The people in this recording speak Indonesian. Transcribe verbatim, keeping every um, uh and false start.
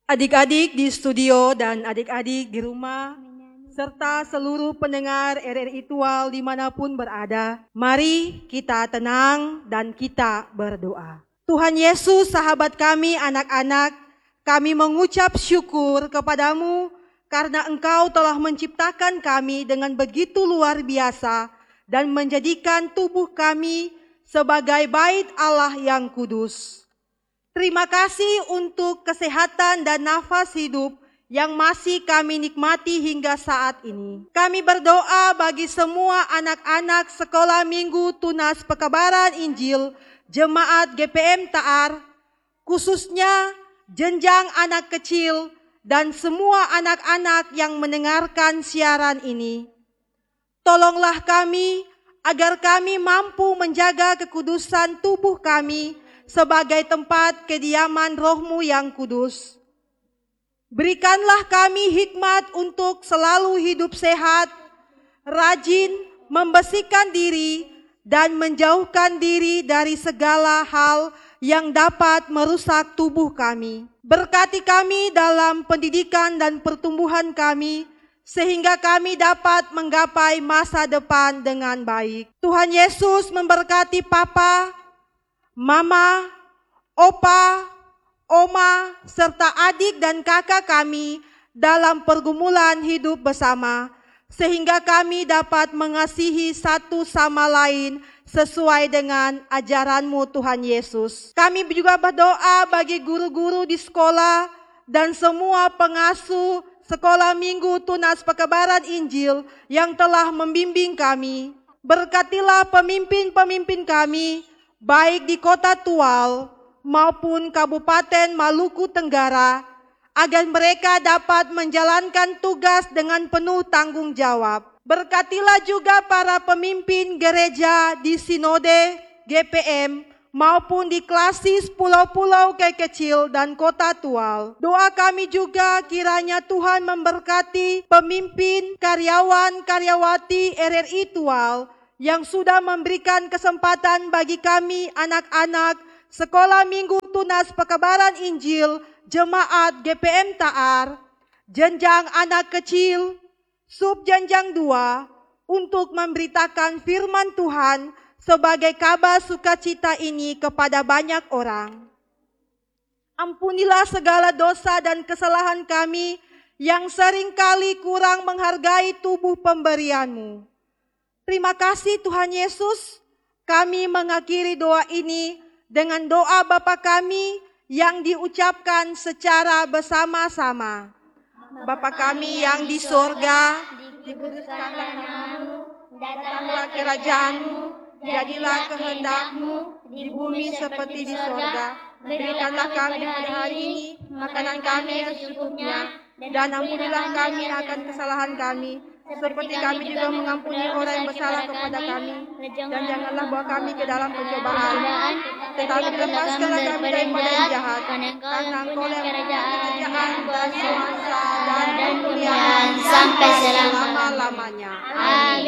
Adik-adik di studio dan adik-adik di rumah, serta seluruh pendengar R R I Tual dimanapun berada, mari kita tenang dan kita berdoa. Tuhan Yesus, sahabat kami, anak-anak, kami mengucap syukur kepadamu karena Engkau telah menciptakan kami dengan begitu luar biasa dan menjadikan tubuh kami sebagai bait Allah yang kudus. Terima kasih untuk kesehatan dan nafas hidup yang masih kami nikmati hingga saat ini. Kami berdoa bagi semua anak-anak sekolah minggu Tunas Pekabaran Injil Jemaat G P M Taar, khususnya jenjang anak kecil dan semua anak-anak yang mendengarkan siaran ini. Tolonglah kami agar kami mampu menjaga kekudusan tubuh kami sebagai tempat kediaman Roh-Mu yang kudus. Berikanlah kami hikmat untuk selalu hidup sehat, rajin, membersihkan diri, dan menjauhkan diri dari segala hal yang dapat merusak tubuh kami. Berkati kami dalam pendidikan dan pertumbuhan kami, sehingga kami dapat menggapai masa depan dengan baik. Tuhan Yesus memberkati Papa, Mama, Opa, Oma, serta adik dan kakak kami dalam pergumulan hidup bersama, sehingga kami dapat mengasihi satu sama lain sesuai dengan ajaran-Mu Tuhan Yesus. Kami juga berdoa bagi guru-guru di sekolah dan semua pengasuh sekolah minggu Tunas Pekabaran Injil yang telah membimbing kami. Berkatilah pemimpin-pemimpin kami, baik di Kota Tual maupun Kabupaten Maluku Tenggara, agar mereka dapat menjalankan tugas dengan penuh tanggung jawab. Berkatilah juga para pemimpin gereja di Sinode G P M maupun di klasis pulau-pulau kecil dan Kota Tual. Doa kami juga kiranya Tuhan memberkati pemimpin, karyawan-karyawati R R I Tual yang sudah memberikan kesempatan bagi kami anak-anak Sekolah Minggu Tunas Pekabaran Injil Jemaat G P M Taar, jenjang anak kecil, sub jenjang dua, untuk memberitakan firman Tuhan sebagai kabar sukacita ini kepada banyak orang. Ampunilah segala dosa dan kesalahan kami yang seringkali kurang menghargai tubuh pemberian-Mu. Terima kasih Tuhan Yesus, kami mengakhiri doa ini dengan doa Bapa kami yang diucapkan secara bersama-sama. Bapa kami yang di sorga, dikuduskanlah nama-Mu, datanglah kerajaan-Mu, jadilah kehendak-Mu di bumi seperti di sorga. Berikanlah kami pada hari ini makanan kami yang secukupnya, dan ampunilah kami akan kesalahan kami, seperti kami juga mengampuni orang yang bersalah kepada kami. Dan janganlah bawa kami ke dalam pencobaan, tetapi lepaskanlah kami daripada yang jahat. Karena Engkau yang kerajaan, kuasa, dan kemuliaan sampai selama-lamanya. Amin.